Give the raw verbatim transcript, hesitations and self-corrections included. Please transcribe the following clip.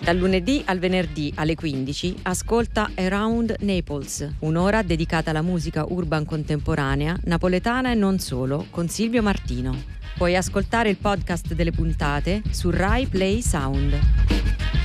Dal lunedì al venerdì alle quindici ascolta Around Naples, un'ora dedicata alla musica urban contemporanea, napoletana e non solo, con Silvio Martino. Puoi ascoltare il podcast delle puntate su Rai Play Sound.